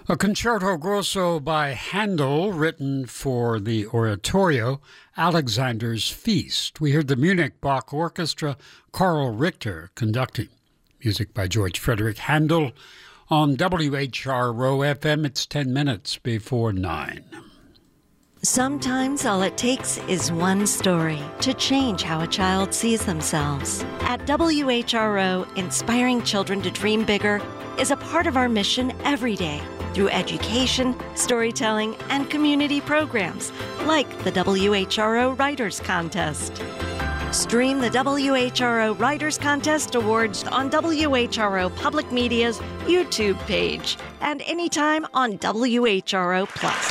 A concerto grosso by Handel, written for the oratorio Alexander's Feast. We heard the Munich Bach Orchestra, Karl Richter conducting. Music by George Frederick Handel on WHRO FM. It's 10 minutes before 9. Sometimes all it takes is one story to change how a child sees themselves. At WHRO, inspiring children to dream bigger is a part of our mission every day through education, storytelling, and community programs like the WHRO Writers Contest. Stream the WHRO Writers Contest Awards on WHRO Public Media's YouTube page and anytime on WHRO Plus.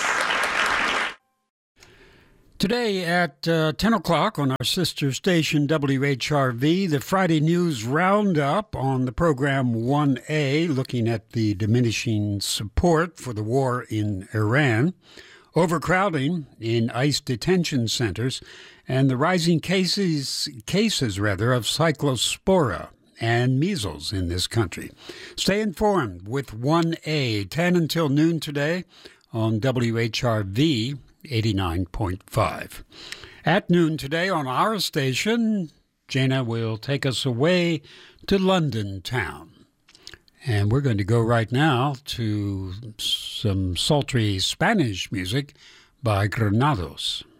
Today at 10 o'clock on our sister station WHRV, the Friday News Roundup on the program 1A, looking at the diminishing support for the war in Iran, overcrowding in ICE detention centers, and the rising cases of cyclospora and measles in this country. Stay informed with 1A, 10 until noon today on WHRV 89.5. At noon today on our station, Jana will take us away to London town. And we're going to go right now to some sultry Spanish music by Granados.